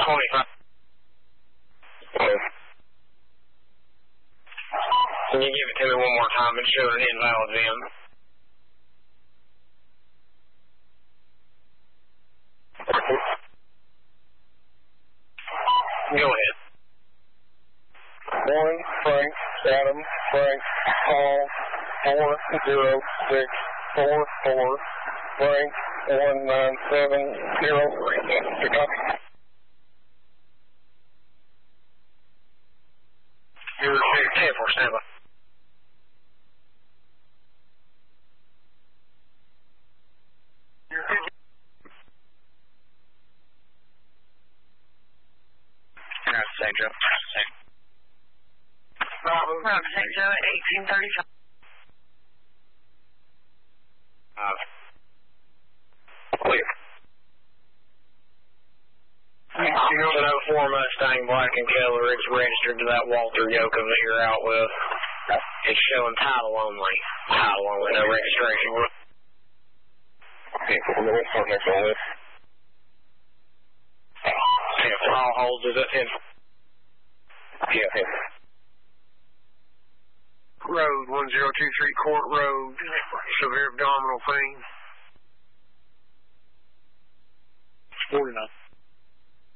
25. Can you give it to me one more time and show an invalid VIN? Go ahead. 1 Frank Adam Frank Paul 40644 Frank 1970. You're 10-4-7. St. Joe. Rob St. Joe at 1835. Clear. You know the 04 Mustang black and color, it's registered to that Walter Yoakum that you're out with. It's showing title only. Title only, no registration. Okay, we're going to start next on this. 10 for all holds, is it 10? Yeah, 10. Road 1023 Court Road, severe abdominal pain. 49.